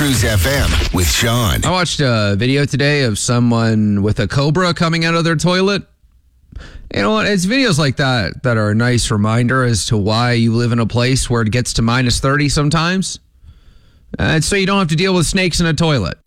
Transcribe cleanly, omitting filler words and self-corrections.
Cruise FM with Sean. I watched a video today of someone with a cobra coming out of their toilet. You know what? It's videos like that that are a nice reminder as to why you live in a place where it gets to minus 30 sometimes. So you don't have to deal with snakes in a toilet.